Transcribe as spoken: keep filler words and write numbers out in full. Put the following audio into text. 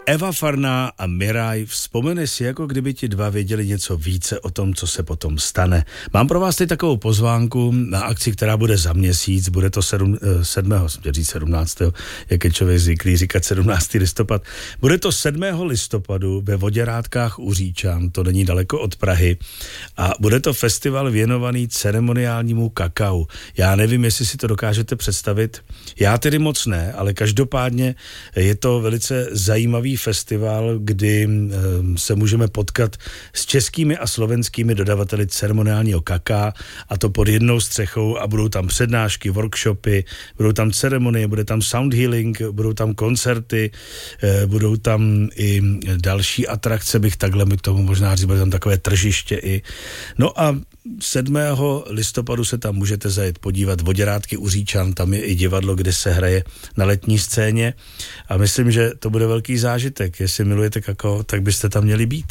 Eva Farná a Miraj, vzpomene si, jako kdyby ti dva věděli něco více o tom, co se potom stane. Mám pro vás teď takovou pozvánku na akci, která bude za měsíc, bude to sedm, sedmého, jsem říct sedmnáctého, jak je člověk zvyklý říkat sedmnáctého listopad. Bude to sedmého listopadu ve Voděrádkách u Říčan, to není daleko od Prahy, a bude to festival věnovaný ceremoniálnímu kakao. Já nevím, jestli si to dokážete představit, já tedy moc ne, ale každopádně je to velice zajímavý festival, kdy se můžeme potkat s českými a slovenskými dodavateli ceremoniálního kaká, a to pod jednou střechou, a budou tam přednášky, workshopy, budou tam ceremonie, bude tam sound healing, budou tam koncerty, budou tam i další atrakce, bych takhle mi k tomu možná říct, bude tam takové tržiště i. No a sedmého listopadu se tam můžete zajet podívat, Voděrádky u Říčan, tam je i divadlo, kde se hraje na letní scéně, a myslím, že to bude velký zážitek. Jestli milujete kakao, tak byste tam měli být.